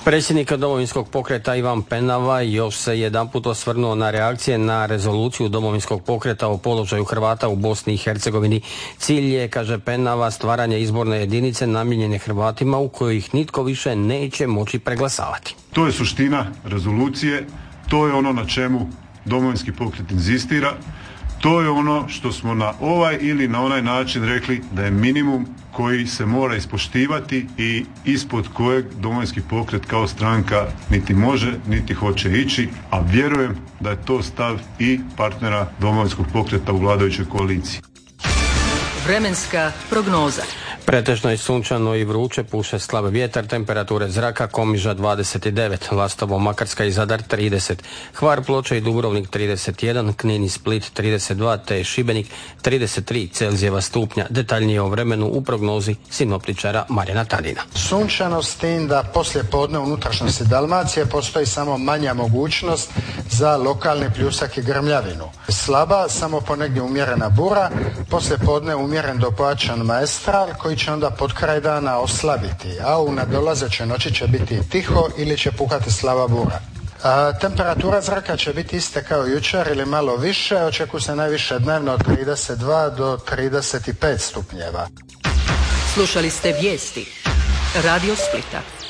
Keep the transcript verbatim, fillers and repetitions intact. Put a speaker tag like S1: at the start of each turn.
S1: Predsjednik Domovinskog pokreta Ivan Penava još se jedanput osvrnuo na reakcije na rezoluciju Domovinskog pokreta o položaju Hrvata u Bosni i Hercegovini. Cilj je, kaže Penava, stvaranje izborne jedinice namijenjene Hrvatima u kojoj ih nitko više neće moći preglasavati.
S2: To je suština rezolucije, to je ono na čemu Domovinski pokret inzistira, to je ono što smo na ovaj ili na onaj način rekli da je minimum koji se mora ispoštivati i ispod kojeg Domovinski pokret kao stranka niti može, niti hoće ići, a vjerujem da je to stav i partnera Domovinskog pokreta u vladajućoj koaliciji.
S3: Vremenska prognoza.
S1: Pretežno je sunčano i vruće, puše slab vjetar, temperature zraka Komiža dvadeset devet, Lastovo, Makarska i Zadar trideset, Hvar, Ploče i Dubrovnik trideset jedan, Knin i Split trideset dva, te Šibenik trideset tri Celzijeva stupnja. Detaljnije o vremenu u prognozi sinoptičara Marijana Tadina.
S4: Sunčano s tim da poslije podne u unutrašnjosti Dalmacije postoji samo manja mogućnost za lokalni pljusak i grmljavinu. Slaba, samo ponegdje umjerena bura, poslije podne umjeren do pojačan maestral koji će onda pod kraj dana oslabiti, a u nadolazećoj noći će biti tiho ili će puhati slaba bura. A, temperatura zraka će biti iste kao jučer ili malo više, očekuje se najviše dnevno od trideset dva do trideset pet stupnjeva.
S3: Slušali ste vijesti Radio Splita.